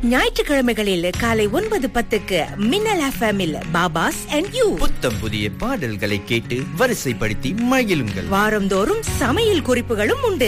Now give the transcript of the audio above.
ஞாயிற்றுக்கிழமைகளில் காலை 9:10 மின்னல் எஃப்எம்மில் பாபாஸ் அண்ட் யூ. புத்தம் புதிய பாடல்களை கேட்டு வரிசைப்படுத்தி மகிழுங்கள். வாரந்தோறும் சமையல் குறிப்புகளும் உண்டு.